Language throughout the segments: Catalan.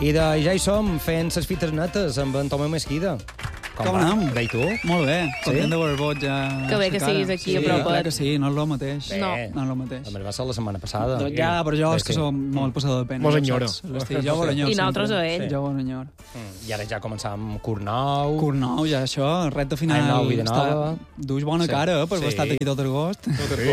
I ja hi som, fent ses fites netes amb en Tomeu Mesquida. Com anem? Bé, i tu? Molt bé, content de veure-vos ja. Que bé que siguis aquí a propet. Clar que sí, no és el mateix. Bé. No. No és el mateix. A més, va ser la setmana passada. Ja, però jo és que som molt passador de pena. Mos enyora. Jo vol enyora. I nosaltres a ell. Jo vol enyora. I ara ja començam curt nou. Curt nou, ja això, recta final. Any nou, vida nova. Duix bona cara, per haver estat aquí tot agost.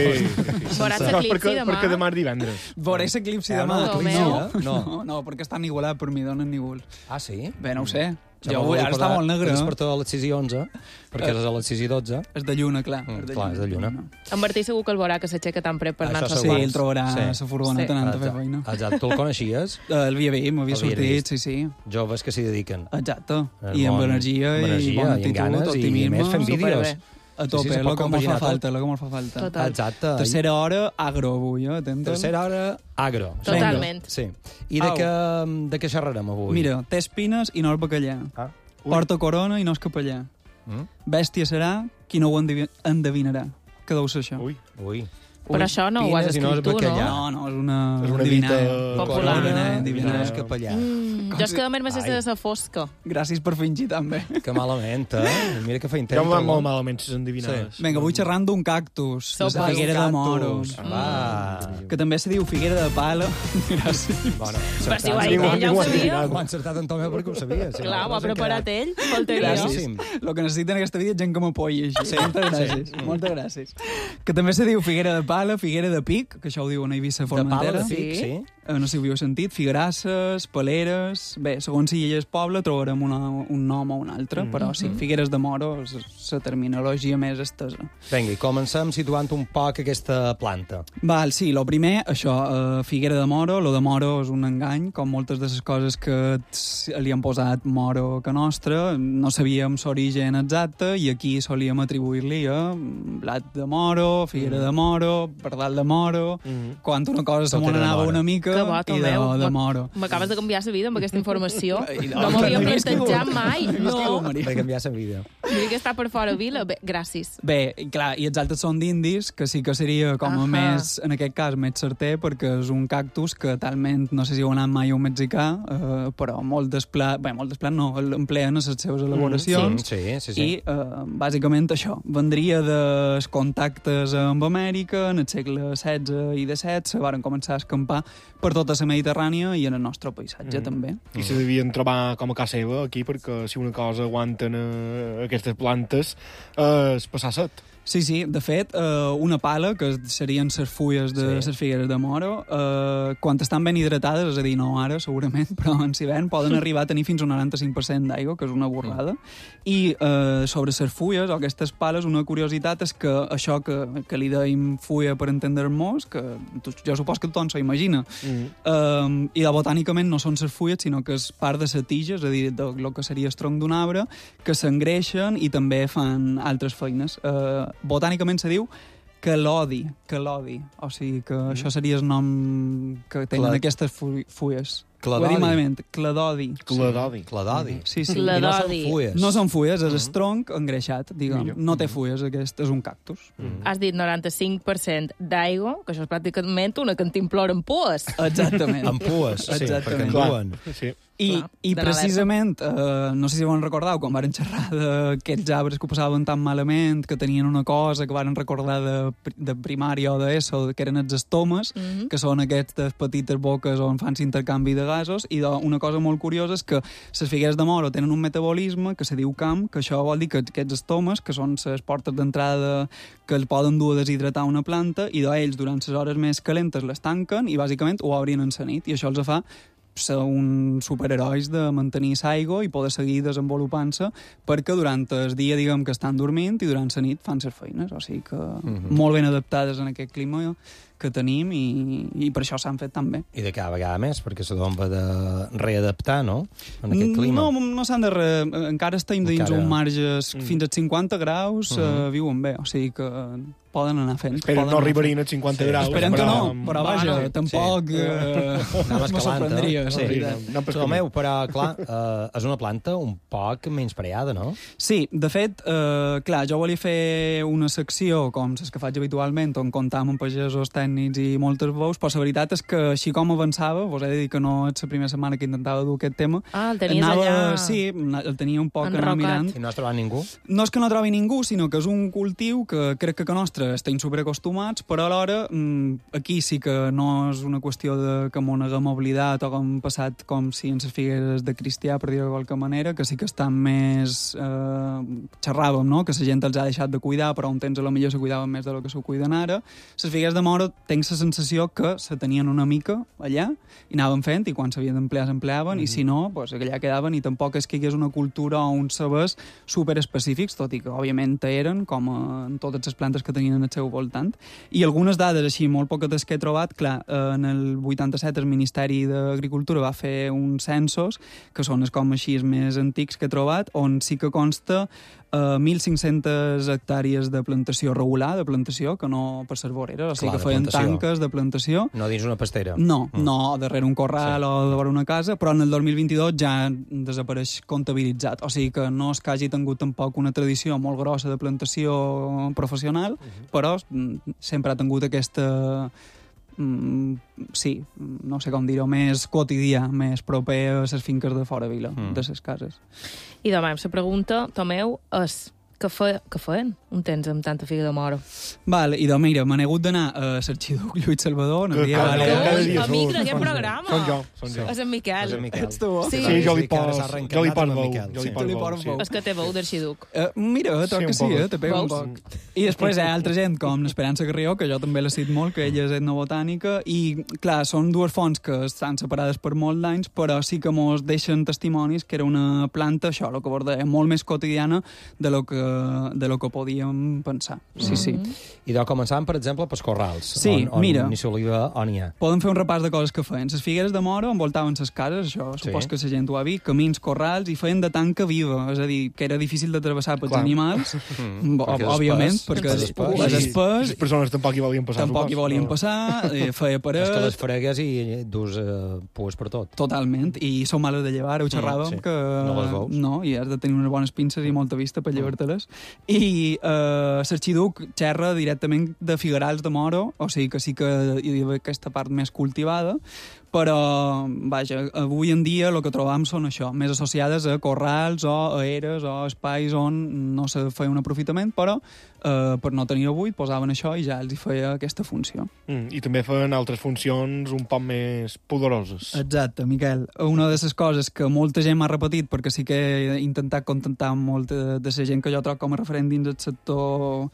Veuràs l'eclipsi demà. Perquè demà és divendres. Veuré l'eclipsi demà. Tomeu. No, perquè està enigualat per mi, donen nígul. Ah, sí? Bé, no ho sé. Ja Jo m'ho ara està molt negre. Es porta a les 6 i 11, perquè és a les 6 i 12. És de lluna, clar. Clar, és de lluna. En Martí segur que el veurà, que s'aixeca tan pret per Això anar-se a Sí, segur. el trobarà a la furgoneta anant a fer feina. Exacte, tu el coneixies? El havia vist, m'havia L'havia sortit, vist. sí. Joves que s'hi dediquen. Exacte. I amb energia i bona i amb actitud, ganes, i a optimisme. més fent vídeos. Superbé. A tope, se el pot que m'ho compaginar fa tot. falta, el que m'ho fa falta. Total. Exacte. Tercera hora, agro avui, atenta. Tercera hora, agro. Totalment. Sí. I de què xerrarem avui? Mira, té espines i no és bacallà. Ah. Porta corona i no és capellà. Bèstia serà qui no ho endevinarà. Que deu ser això? Ui. Però això no ho has Pines i no és escrit tu, bacallà. no? No, és una dita popular. Corona és capellà. Jo és que a més de la fosca. Gràcies per fingir, també. Que malament, Mira que fa Jo intent. em va molt malament les endivinades. Vinga, avui xerrant d'un cactus, de Sopa. la figuera de moros, Va. que també se diu figuera de pala. Gràcies. Bueno, Però si ho ha dit Ningú- ell, ja ningú ho ha sabia. endevinat. ho ha encertat en Tomeu perquè ho sabia. Sí, Clar, ho ha preparat ell. Falta Gràcies. jo. El que necessiten en aquesta vida és gent que m'apoyi així. Moltes gràcies. Moltes gràcies. Que també se diu figuera de pala, figuera de pic, que això ho diuen a Eivissa De pala Formentera. de pic, Sí. sí? No sé si ho heu sentit, figuerasses, paleres... Bé, segons si és poble trobarem un nom o un altre, però sí, figueres de moro és la terminologia més estesa. Vinga, i comencem situant un poc aquesta planta. Val, sí, lo primer, això, figuera de moro. Lo de moro és un engany, com moltes de les coses que li han posat moro que nostra. No sabíem l'origen exacte i aquí solíem atribuir-li a blat de moro, figuera de moro, pardal de moro... Quan una cosa se Tot m'ho era de anava moro. una mica Que bo, i Tomeu. de moro. M'acabes de canviar la vida amb aquesta informació. I No m'havia no, plantejat mai. No. Per canviar la vida. Mira que està per fora vila. Bé, gràcies. Bé, i clar, i els altres són d'indis, que sí que seria com a més, en aquest cas, més certer, perquè és un cactus que talment, no sé si heu anat mai a un mexicà, però molt desplat no, l'empleen a les seves elaboracions. Sí. I, bàsicament, això, vendria dels contactes amb Amèrica en el segle XVI i XVII, se van començar a escampar per tota la Mediterrània i en el nostre paisatge, també. I se devien trobar com a casa seva aquí, perquè si una cosa aguanten aquestes plantes és passar set. Sí, de fet, una pala, que serien les fulles de les figueres de moro, quan estan ben hidratades, és a dir, no ara, segurament, però en hivern, poden arribar a tenir fins a un 95% d'aigua, que és una borrada. I sobre les fulles, o aquestes pales, una curiositat és que això que li deim fulla per entendre-nos, que jo supos que tothom s'ho imagina, i botànicament no són les fulles, sinó que és part de la tija, és a dir, del que seria el tronc d'un arbre, que s'engreixen i també fan altres feines. Botànicament se diu quelodi, o sigui que això seria el nom que tenen aquestes fulles. Cladodi. Ho he dit malament, cladodi. Cladodi. Sí. Cladodi. I no són fulles. No són fulles, és el tronc engreixat, diguem. No té fulles, aquest és un cactus. Has dit 95% d'aigua, que això és pràcticament una cantimplora amb pues. Exactament. Amb pues, sí, perquè en Clar, duen. sí. I precisament, no sé si ho recordeu, quan varen xerrar d'aquests arbres que ho passaven tan malament, que tenien una cosa que varen recordar de primària o d'ESO, que eren els estomes, que són aquestes petites boques on fan l'intercanvi de gasos, i una cosa molt curiosa és que les figueres de moro tenen un metabolisme que se diu camp, que això vol dir que aquests estomes, que són les portes d'entrada que el poden dur a deshidratar una planta, i d'ells durant les hores més calentes les tanquen i bàsicament ho obrin en la nit, i això els fa ser uns superherois de mantenir l'aigua i poder seguir desenvolupant-se, perquè durant el dia, diguem, que estan dormint, i durant la nit fan les feines, o sigui que molt ben adaptades en aquest clima que tenim, i per això s'han fet tan bé. I de cada vegada més, perquè se donen de readaptar, no?, en aquest clima. No s'han de encara estem dins un marge fins als 50 graus, viuen bé, o sigui que poden anar fent. Però no arribarien als 50 graus. Esperem que no, però vaja, tampoc me sorprendria. Sí. Tomeu, però, clar, és una planta un poc menyspreada, no? Sí, de fet, clar, jo volia fer una secció, com les que faig habitualment, on comptam amb pagesos tècnics tècnics i moltes veus, però la veritat és que així com avançava, vos he de dir que no és la primera setmana que intentava dur aquest tema. El tenies allà... Sí, el tenia un poc mirant. I no has trobat ningú? No és que no trobi ningú, sinó que és un cultiu que crec que nostre estem superacostumats, però alhora aquí sí que no és una qüestió de que m'ho haguem oblidat o hem passat com si en les figueres de cristià, per dir-ho de qualque manera, que sí que estan més... xerràvem, no?, que la gent els ha deixat de cuidar, però un temps a lo millor se cuidaven més de lo que se cuiden ara. Les figueres de moro tenc la sensació que se tenien una mica allà i anaven fent, i quan s'havien d'emplear s'empleaven, i si no, pues, allà quedaven, i tampoc és que hi hagués una cultura o uns sabers superespecífics, tot i que, òbviament, eren, com en totes les plantes que tenien al seu voltant. I algunes dades, així, molt poques que he trobat, clar, en el 87 el Ministeri d'Agricultura va fer uns censos, que són els com així més antics que he trobat, on sí que consta 1.500 hectàrees de plantació regular, de plantació, que no per ser voreres, o sigui que feien tanques de plantació. No dins una pastera. No, darrere un corral o darrere una casa, però en el 2022 ja desapareix comptabilitzat. O sigui que no és que hagi tingut tampoc una tradició molt grossa de plantació professional, però sempre ha tingut aquesta... sí, no sé com dir-ho, més quotidià, més proper a les finques de fora vila, de les cases. I demà la pregunta, Tomeu, és què feien un temps amb tanta figa de moro? Vale, i doncs mira, m'han hagut d'anar a l'Arxiduc Lluís Salvador. Amic d'aquest programa. Són jo. És en Miquel. Ets tu? Sí, jo li poso veu. És que té veu d'Arxiduc. Mira, troc que sí, te pega un poc. I després hi ha altra gent, com l'Esperança Carrió, que jo també l'he cit molt, que ella és etnobotànica, i clar, són dues fonts que estan separades per molts d'anys, però sí que mos deixen testimonis que era una planta, això, el que vos deia, molt més quotidiana de lo que podíem pensar. Sí. I de començàvem, per exemple, pels corrals, on mira, ni s'oliva o n'hi ha. Podem fer un repàs de coses que feien. Les figueres de moro envoltaven les cases, això supos que la gent ho ha vist, camins, corrals, i feien de tanca viva, és a dir, que era difícil de travessar pels animals, òbviament, perquè és espès. Les persones tampoc hi volien passar. Tampoc hi volien passar, feia paret... És que les fregues i dus pues per tot. Totalment, i són males de llevar, ho xerràvem, que... No les veus. No, i has de tenir unes bones pinces i molta vista per llevar-te-les. I l'Arxiduc xerra directament de figuerals de moro, o sigui que sí que hi havia aquesta part més cultivada, però, vaja, avui en dia el que trobam són això, més associades a corrals o a eres o a espais on no se feia un aprofitament, però per no tenir-ho buit posaven això i ja els hi feia aquesta funció. I també feien altres funcions un poc més poderoses. Exacte, Miquel. Una de les coses que molta gent m'ha repetit, perquè sí que he intentat contentar molt de la gent que jo trobo com a referent dins el sector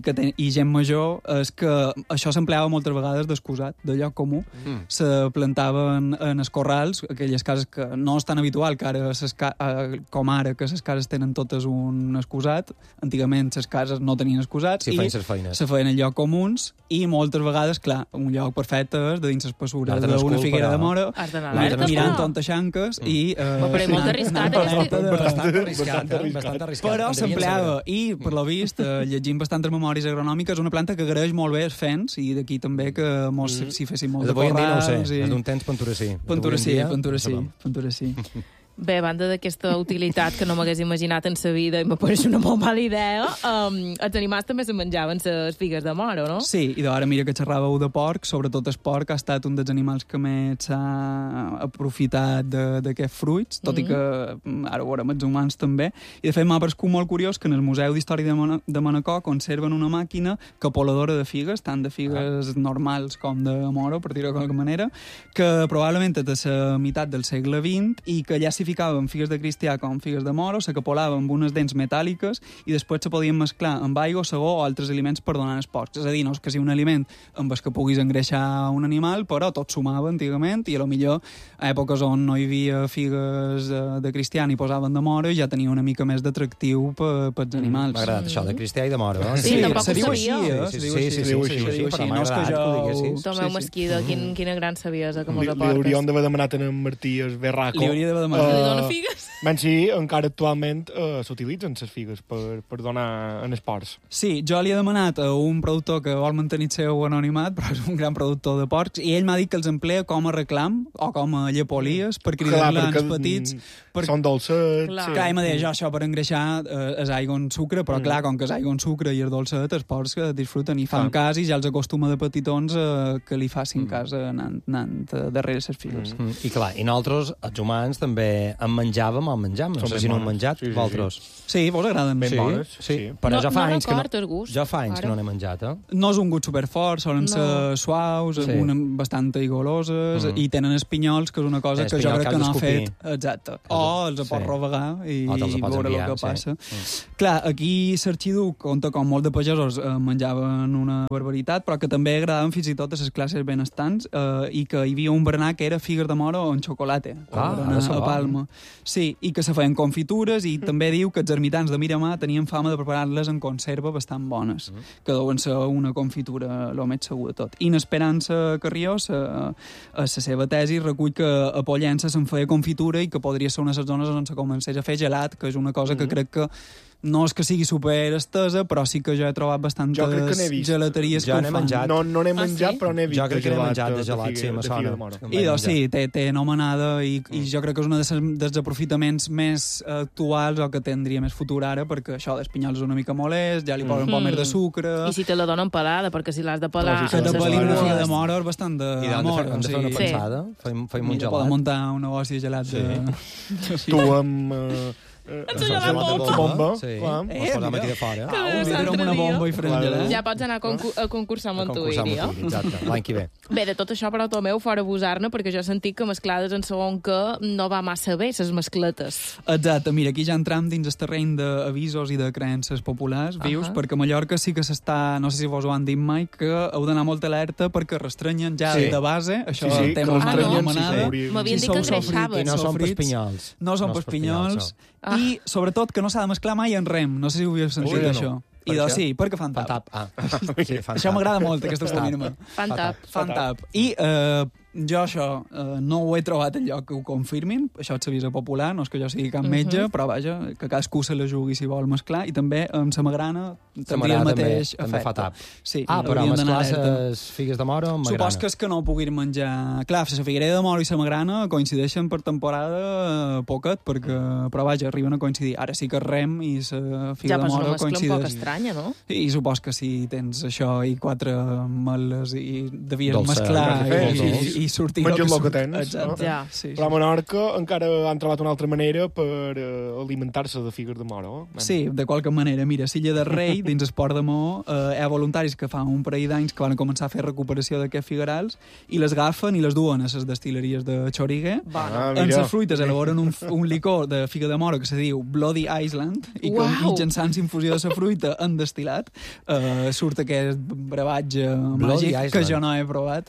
i gent major, és que això s'empleava moltes vegades d'excusat, de lloc comú. Se plantaven en els corrals, aquelles cases que no és tan habitual, que ara com ara, que les cases tenen totes un excusat. Antigament les cases no tenien excusats i se feien en lloc comuns, i moltes vegades, clar, un lloc perfecte és de dins l'espessura d'una figuera de mora, mirant tontaxanques i... Però molt arriscat. Bastant arriscat. Però s'empleava, i per lo vist, llegint bastantes memòries agronòmiques, una planta que agraeix molt bé els fens, i d'aquí també que si fessin molt de corrals... No ho sé, és d'un temps Pentura sí. Bé, a banda d'aquesta utilitat que no m'hagués imaginat en sa vida i m'apareix una molt mala idea, els animals també se menjaven les figues de moro, no? Sí, i ara mira que xerràveu de porc, sobretot el porc ha estat un dels animals que més s'ha aprofitat d'aquests fruits, tot i que ara ho veurem els humans també, i de fet m'ha paregut molt curiós que en el Museu d'Història de Manacor conserven una màquina capoladora de figues, tant de figues normals com de moro, per dir-ho de qualque manera, que probablement és de la meitat del segle XX i que ja s'hi ficaven figues de cristià com figues de moro, se capolaven amb unes dents metàl·liques i després se podien mesclar amb aigua, segó o altres aliments per donar als porcs. És a dir, no és que sigui un aliment amb el que puguis engreixar un animal, però tot sumava antigament i a lo millor a èpoques on no hi havia figues de cristià ni posaven de moro i ja tenia una mica més d'atractiu pels animals. M'ha agradat això, de cristià i de moro. Sí, tampoc ho sabia. Sí, però m'ha agradat que ho diguessis. Tomeu Mesquida, quina gran saviesa que mos Li aportes. hauríem d'haver demanat a en Martí el berraco. Li hauria d'haver demanat. li dona figues? Ben, sí, encara actualment s'utilitzen les figues per donar en esports. Sí, jo li he demanat a un productor que vol mantenir el seu anonimat, però és un gran productor de porcs, i ell m'ha dit que els emplea com a reclam o com a llepolies per cridar-li als petits. Són dolcets. Clar, ell m'ha dit, això per engreixar és aigua en sucre, però clar, com que és aigua en sucre i és dolcet, els porcs que disfruten i fan cas i ja els acostuma de petitons que li facin cas anant darrere les figues. I clar, i nosaltres, els humans, també en menjàvem o en menjam. No sé si no hem menjat, vosaltres. Sí, vos agraden. Ben bones. Sí, però ja fa anys que no n'he menjat, No és un gust superfort, solen ser suaus, bastant aigoloses, i tenen espinyols, que és una cosa que jo crec que no ha fet. Exacte. O els pots rovegar i veure el que passa. Clar, aquí l'Arxiduc compta com molt de pagesos menjaven una barbaritat, però que també agradaven fins i tot a les classes benestants i que hi havia un berenar que era figues de moro en xocolata, a Palma. Sí, i que se feien confitures i també diu que els ermitans de Miramar tenien fama de preparar-les en conserva bastant bones, que deuen ser una confitura el més segur de tot. I en Esperança Carrió, a la seva tesi, recull que a Pollença se'n feia confitura i que podria ser una de les zones on se comencés a fer gelat, que és una cosa que crec que no és que sigui super estesa, però sí que jo he trobat bastantes gelateries que ho fan. No n'he menjat, però n'he vist. Jo crec que n'he menjat de gelat, sí, me sona. I doncs sí, té nomenada i jo crec que és un dels aprofitaments més actuals o que tindria més futur ara, perquè això d'espinyols és una mica molest, ja li posen un poc més de sucre... I si te la donen pelada, perquè si l'has de pelar... Que te pelin una figa de moro és bastant de moro. Hem de fer una pensada, feim un gelat. Podem muntar un negoci de gelat. Tu amb... Ets un gelat bomba. Sí, ens posam aquí de fora. Un vidre amb una bomba i farem gelat. Ja pots anar a concursar amb en tu, Iria. Exacte, l'any que ve. Bé, de tot això, però, Tomeu, fora abusar-ne, perquè jo he sentit que mesclades en segon que no va massa bé, ses mescletes. Exacte, mira, aquí ja entram dins el terreny d'avisos i de creences populars, vius, perquè a Mallorca sí que s'està, no sé si vos ho han dit mai, que heu d'anar molt alerta perquè restrenyen ja de base, això el tema anomenada. M'havien dit que engreixaven. I no són pespinyols. No són pespinyols. I, sobretot, que no s'ha de mesclar mai en rem. No sé si ho havíeu sentit, això. I doncs sí, perquè fan tap. Això m'agrada molt, aquesta estamina. Fan tap. I jo això no ho he trobat en lloc que ho confirmin, això és avís popular, no és que jo sigui cap metge, però vaja, que cadascú se la jugui si vol mesclar, i també amb la magrana també el mateix efecte. També fa tap. Sí, però mesclar les figues de moro amb magrana. Supos que és que no ho puguin menjar... Clar, la figuerera de moro i la magrana coincideixen per temporada poquet, però vaja, arriben a coincidir. Ara sí que rem i la figa de moro coincideix. Ja, però és una mescla un poc estranya, no? I supos que si tens això i 4 meles i devies mesclar i sortir menja el que tens. Exacte. Ja. Però a Menorca encara han trobat una altra manera per alimentar-se de figues de moro. Sí, de qualque manera. Mira, Silla de Rei, dins el Port de Maó, hi ha voluntaris que fa un parell d'anys que van començar a fer recuperació d'aquests figuerals i les agafen i les duen a les destil·leries de Xoriguer. En les fruites elaboren un licor de figa de moro que se diu Bloody Island i que mitjançant infusió de la fruita en destil·lat surt aquest brevatge màgic que jo no he provat.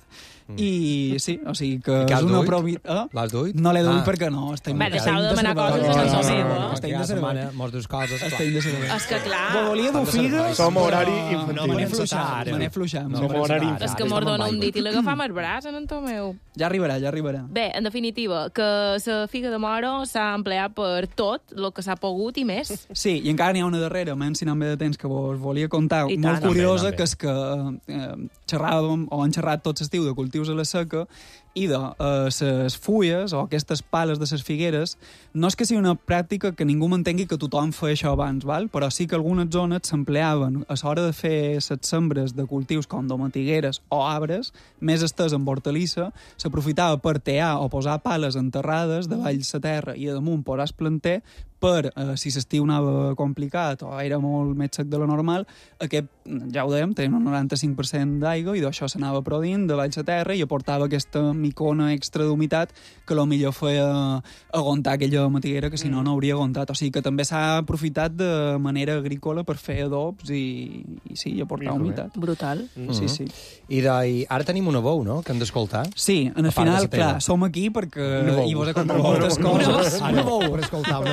I sí, o sigui que és una prova... L'has duit? No l'he duit perquè no, estem de deixeu de demanar coses que no són meves. Estem de setmana, mos dus coses. Estem de servei. És que clar... Volia dur figues... Som horari infantil. No, me n'he fluixat. Som horari infantil. És que mos dona un dit i l'agafam al braç, en Tomeu. Ja arribarà. Bé, en definitiva, que la figa de moro s'ha empleat per tot el que s'ha pogut i més. Sí, i encara n'hi ha una darrera, menys si no em ve de temps, que vos volia contar, molt curiosa, que és que xerràvem, o han xerrat tot l'estiu de cultius a la seca, i de les fulles o aquestes pales de les figueres no és que sigui una pràctica que ningú m'entengui que tothom feia això abans, val? Però sí que algunes zones s'empleaven a l'hora de fer les sembres de cultius com domatigueres o arbres, més estès amb hortalissa, s'aprofitava per tear o posar pales enterrades davall la terra i a damunt posar el planter per, si l'estiu anava complicat o era molt més sec de lo normal, aquest, ja ho dèiem, tenen un 95% d'aigua i d'això s'anava prodint davall la terra i aportava aquesta micona extra d'humitat que potser feia aguantar aquella matiguera que si no hauria aguantat. O sigui que també s'ha aprofitat de manera agrícola per fer adobs i sí, i aportar humitat. Brutal. Sí. I ara tenim una veu, no?, que hem d'escoltar. Sí, en el final, clar, som aquí perquè i vos he contat moltes coses. Una veu per escoltar, una veu.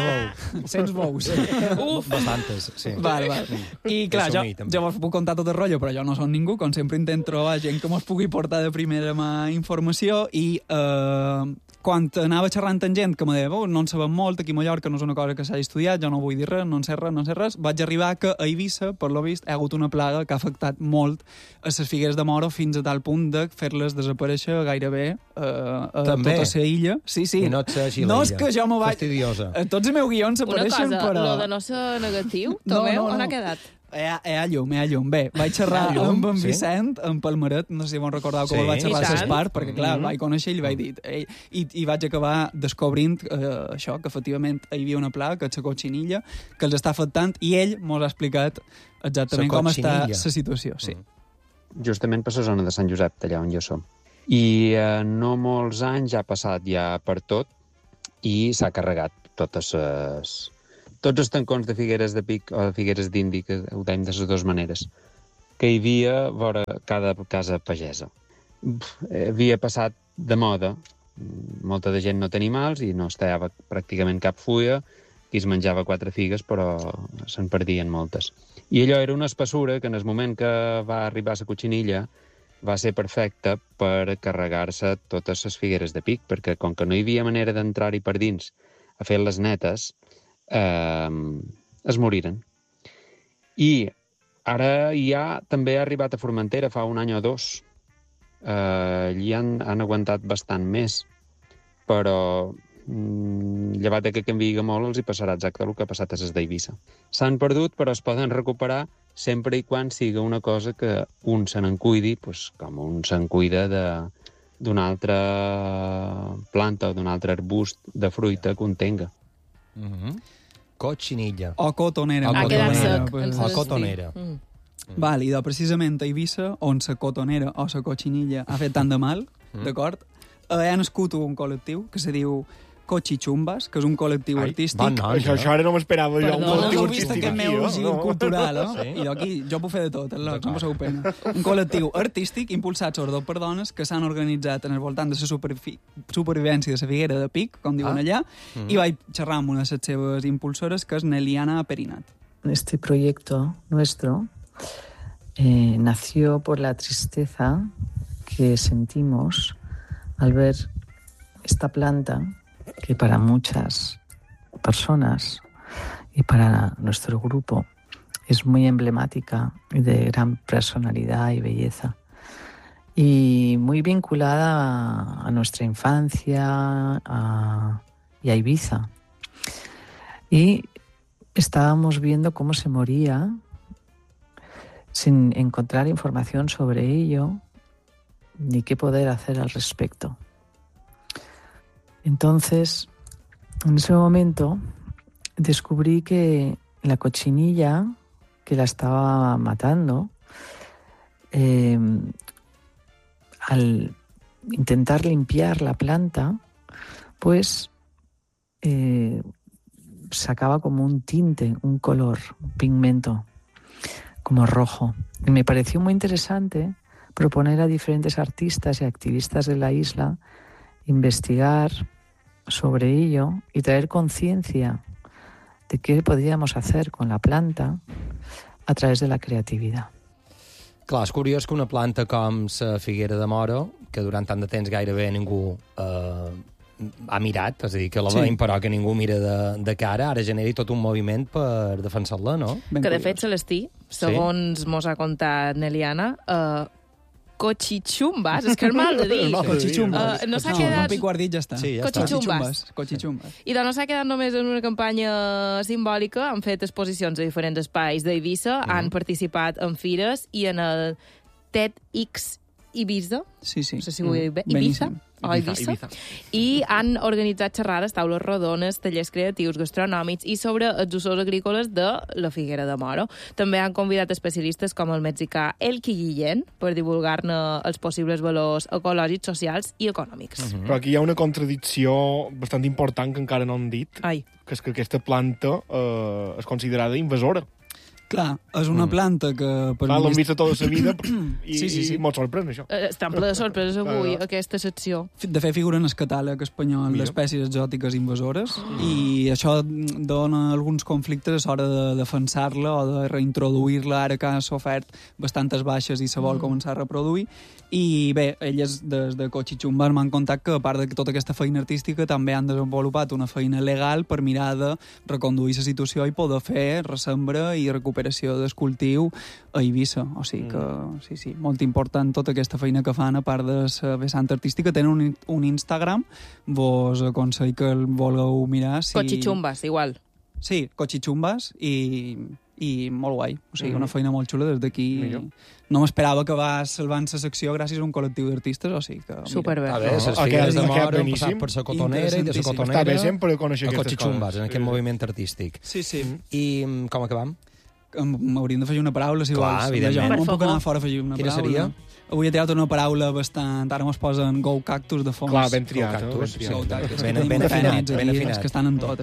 100 bous. Bastantes, sí. Val. I clar, jo vos puc contar tot el rotllo, però jo no som ningú, com sempre intento trobar gent que mos pugui portar de primera mà informació i quan anava xerrant amb gent que me deia, no en sabem molt, aquí a Mallorca no és una cosa que s'hagi estudiat, jo no vull dir res, no en sé res, vaig arribar que a Eivissa, per lo vist, hi ha hagut una plaga que ha afectat molt a les figueres de moro fins a tal punt de fer-les desaparèixer gairebé a tota la illa. Sí. I no et sé així no l'illa. És que jo me vaig... Fastidiosa. Tots els meus guions apareixen, una cosa, però... lo de no ser negatiu, Tomeu, on ha quedat? Hi ha llum. Bé, vaig xerrar amb en Vicent, en Palmeret, no sé si vos recordeu que vaig xerrar a l'Espart, perquè clar, vaig conèixer i li vaig dir... I vaig acabar descobrint això, que efectivament hi havia una plaga, que és la cotxinilla, que els està afectant, i ell mos ha explicat exactament com està la situació. Sí. Justament per la zona de Sant Josep, d'allà on jo som. I no molts anys ha passat ja per tot i s'ha carregat tots els tancons de figueres de pic o de figueres d'indi, que ho deim de les dues maneres, que hi havia vora cada casa pagesa. Havia passat de moda. Molta de gent no té animals i no es tallava pràcticament cap fulla, i es menjava 4 figues, però se'n perdien moltes. I allò era una espessura que en el moment que va arribar la cotxinilla va ser perfecta per carregar-se totes les figueres de pic, perquè com que no hi havia manera d'entrar-hi per dins a fer les netes, es moriren. I ara ja també ha arribat a Formentera fa un any o dos. Allí han aguantat bastant més, però llevat que canviï molt els hi passarà exacte el que ha passat a les d'Eivissa. S'han perdut, però es poden recuperar sempre i quan siga una cosa que un se n'en cuidi, com un se'n cuida d'una altra planta o d'un altre arbust de fruita que un tenga. Cotxinilla. O cotonera. Ha quedat sec. O cotonera. Val, i precisament a Eivissa, on la cotonera o la cotxinilla ha fet tant de mal, d'acord? Ha nascut un col·lectiu que se diu Cochichumbas, que és un col·lectiu artístic. Bon nom, això ara no m'esperava jo, un col·lectiu artístic aquest meu gir cultural, Sí. I aquí jo puc fer de tot, no passeu pena. Un col·lectiu artístic impulsat sobretot per dones que s'han organitzat en el voltant de la supervivència de la figuera de Pic, com diuen allà, i vaig xerrar amb una de les seves impulsores, que és Neliana Perinat. Este proyecto nuestro nació por la tristeza que sentimos al ver esta planta que para muchas personas y para nuestro grupo es muy emblemática y de gran personalidad y belleza y muy vinculada a nuestra infancia y a Ibiza. Y estábamos viendo cómo se moría sin encontrar información sobre ello ni qué poder hacer al respecto. Entonces, en ese momento, descubrí que la cochinilla que la estaba matando, al intentar limpiar la planta, pues sacaba como un tinte, un color, un pigmento, como rojo. Y me pareció muy interesante proponer a diferentes artistas y activistas de la isla investigar sobre ello y traer conciencia de qué podíamos hacer con la planta a través de la creativitat. Clar, és curiós que una planta com la figuera de moro, que durant tant de temps gairebé ningú ha mirat, és a dir, que la veiem però que ningú mira de cara, ara generi tot un moviment per defensar-la, no? Que de fet, Celestí, segons mos ha contat Neliana, Cochichumbas, és que és mal de dir. Cochichumbas. No s'ha quedat... Un picuardit ja està. Sí, ja Cochichumbas. I no s'ha quedat només en una campanya simbòlica, han fet exposicions a diferents espais d'Eivissa, han participat en fires i en el TEDx Ibiza, sí. No sé si ho he dit bé, Ibiza, i han organitzat xerrades, taules rodones, tallers creatius, gastronòmics i sobre els usos agrícoles de la figuera de moro. També han convidat especialistes com el mexicà Elki Guillén per divulgar-ne els possibles valors ecològics, socials i econòmics. Però aquí hi ha una contradicció bastant important que encara no han dit, que és que aquesta planta és considerada invasora. Clar, és una planta que... Clar, l'hem vist tota la vida i sí. molt sorprèn, això. Estan ple de sorpreses avui, aquesta secció. De fet, figura en el catàleg espanyol d'espècies exòtiques invasores i això dona alguns conflictes a l'hora de defensar-la o de reintroduir-la ara que ha sofert bastantes baixes i se vol començar a reproduir. I bé, elles des de Cochichumba m'han contat que a part de tota aquesta feina artística també han desenvolupat una feina legal per mirar de reconduir la situació i poder fer ressembra i recuperació del cultiu a Eivissa. O sigui que, sí, molt important tota aquesta feina que fan a part de la vessant artística. Tenen un Instagram, vos aconsello que el vulgueu mirar. Cochichumbas, igual. Sí, Cochichumbas i molt guai. O sigui, una feina molt xula des d'aquí. No m'esperava que va salvant la secció gràcies a un col·lectiu d'artistes, o sigui que... Superbé. A veure, les figues de Moro han passat per la cotonera i de la cotonera està bé sempre conèixer a aquestes Cochichumbas, coses. en aquest moviment artístic. Sí. I com acabam? M'hauríem d'afegir una paraula, si Clar, vols. evidentment. No puc anar fora a afegir una Quina paraula. seria? Avui he triat una paraula bastant... Ara mos posen Go Cactus de fons. Clar, ben triat. Go Cactus, Go Cactus. Ben afinat. És que estan en tot,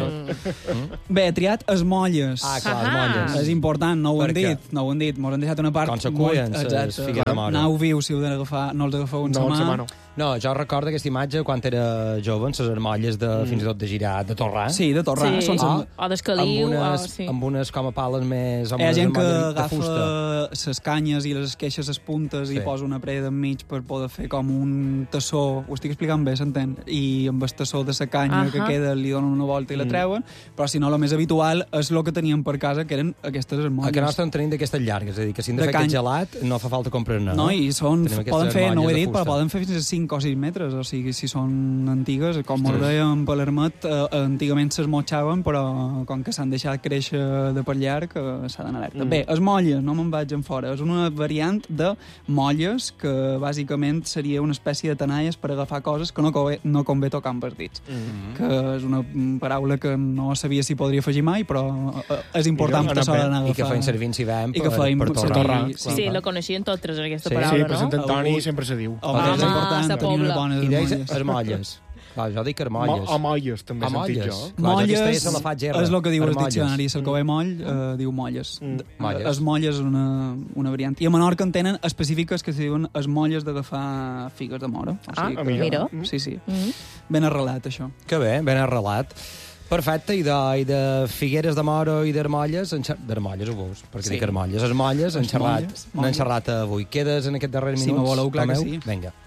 Bé, he triat esmolles. Clar, esmolles. És important, no ho han dit. Mos han deixat una part Conseqüents, les figues de Moro. Anau viu, si heu d'agafar, no els agafeu en sa mà. No, jo recordo aquesta imatge quan era jove, en les armolles fins i tot de Girat, de Torrà. Sí, de Torrà. Sí. O d'Escaliu. Amb unes com a pales més... Hi ha gent que agafa les canyes i les esqueixes les puntes i posa una preda enmig per poder fer com un tassó. Ho estic explicant bé, s'entén? I amb el tassó de la canya que queda li donen una volta i la treuen, però si no, el més habitual és el que teníem per casa, que eren aquestes armolles. A que nostre en tenim d'aquestes llargues, és a dir, que si hem de fer aquest gelat no fa falta comprar-ne. No, i poden fer, no ho he dit, però poden fer fins a 5 o 6 metres, o sigui, si són antigues, com ho dèiem per l'Hermet, antigament s'esmotxaven, però com que s'han deixat créixer de per llarg, s'ha d'anar alerta. Bé, es molles, no me'n vaig en fora, és una variant de molles que bàsicament seria una espècie de tenalles per agafar coses que no convé tocar amb els dits, que és una paraula que no sabia si podria afegir mai, però és important per això d'anar a agafar. I que feim servir en Sivem per Torrà. Sí, la coneixien totes, aquesta paraula, no? Sí, per Sant Antoni sempre se diu. És important tenir unes bones i deies armolles. Clar, jo dic armolles. O molles, també he sentit jo. Molles és el que diu el diccionari. El que ve moll diu molles. Es molles és una variant. I a Menorca en tenen específiques que se diuen es molles d'agafar figues de Moro. Mira. Sí. Ben arrelat, això. Que bé, ben arrelat. Perfecte, i de figueres de Moro i d'armolles, d'armolles ho veus, perquè dic armolles, han xerrat avui. Quedes en aquest darrer minut? Si me voleu, clar que sí. Vinga.